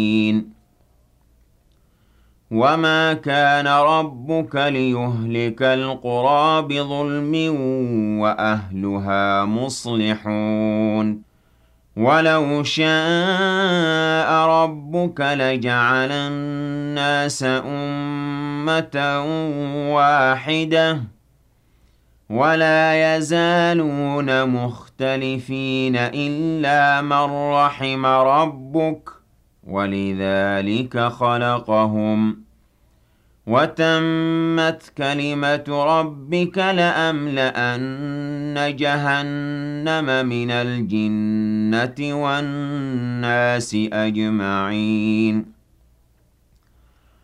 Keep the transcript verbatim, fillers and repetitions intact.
وَمَا كَانَ رَبُّكَ لِيُهْلِكَ الْقُرَىٰ بِظُلْمٍ وَأَهْلُهَا مُصْلِحُونَ وَلَوْ شَاءَ رَبُّكَ لَجَعَلَ النَّاسَ أُمَّةً وَاحِدَةً وَلَا يَزَالُونَ مُخْتَلِفِينَ إِلَّا مَن رَّحِمَ رَبُّكَ ۖ وَلِذَٰلِكَ خَلَقَهُمْ ۗ وَتَمَّتْ كَلِمَةُ رَبِّكَ لَأَمْلَأَنَّ جَهَنَّمَ مِنَ الْجِنَّةِ وَالنَّاسِ أَجْمَعِينَ